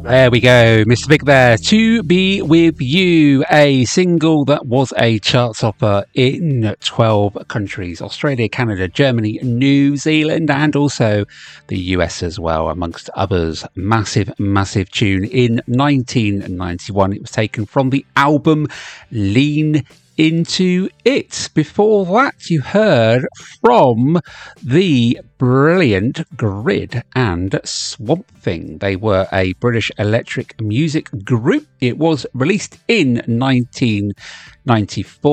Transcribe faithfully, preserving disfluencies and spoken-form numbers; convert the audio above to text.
There we go, Mister Big there. To Be With You, a single that was a chart topper in twelve countries: Australia, Canada, Germany, New Zealand, and also the U S as well, amongst others. Massive, massive tune in nineteen ninety-one. It was taken from the album Lean Into It. Before that, you heard from the brilliant Grid and Swamp Thing. They were a British electric music group. It was released in nineteen ninety-four.